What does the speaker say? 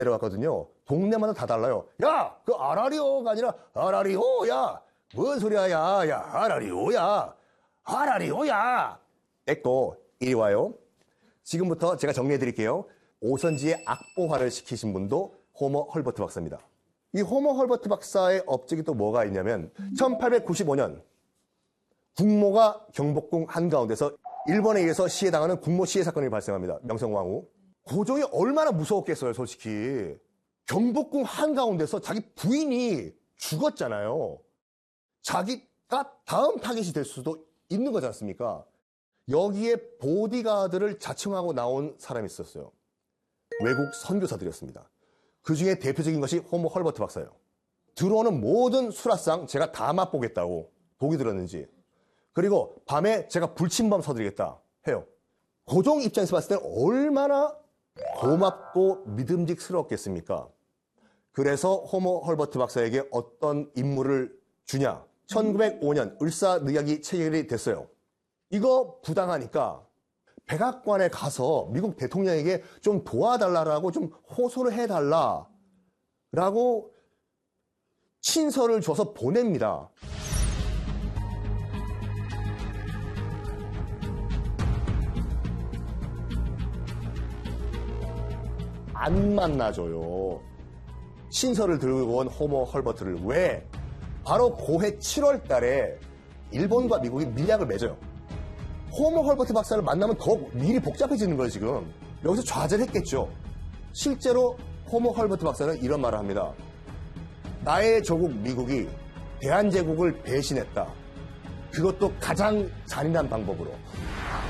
내려갔거든요. 동네마다 다 달라요. 야, 그 아라리오가 아니라 아라리오야. 뭔 소리야, 야, 야, 아라리오야. 아라리오야. 됐고, 이리 와요. 지금부터 제가 정리해 드릴게요. 오선지의 악보화를 시키신 분도 호머 헐버트 박사입니다. 이 호머 헐버트 박사의 업적이 또 뭐가 있냐면 1895년 국모가 경복궁 한가운데서 일본에 의해서 시해당하는 국모 시해 사건이 발생합니다. 명성황후. 고종이 얼마나 무서웠겠어요, 솔직히. 경복궁 한가운데서 자기 부인이 죽었잖아요. 자기가 다음 타깃이 될 수도 있는 거지 않습니까? 여기에 보디가드를 자청하고 나온 사람이 있었어요. 외국 선교사들이었습니다. 그 중에 대표적인 것이 호머 헐버트 박사예요. 들어오는 모든 수라상 제가 다 맛보겠다고 독이 들었는지. 그리고 밤에 제가 불침범 서드리겠다 해요. 고종 입장에서 봤을 때 얼마나 고맙고 믿음직스럽겠습니까? 그래서 호머 헐버트 박사에게 어떤 임무를 주냐. 1905년 을사늑약이 체결이 됐어요. 이거 부당하니까 백악관에 가서 미국 대통령에게 좀 도와달라고 좀 호소를 해달라라고 친서를 줘서 보냅니다. 안 만나줘요. 친서를 들고 온 호머 헐버트를. 왜? 바로 고해 7월 달에 일본과 미국이 밀약을 맺어요. 호머 헐버트 박사를 만나면 더 일이 복잡해지는 거예요, 지금. 여기서 좌절했겠죠. 실제로 호머 헐버트 박사는 이런 말을 합니다. 나의 조국 미국이 대한제국을 배신했다. 그것도 가장 잔인한 방법으로.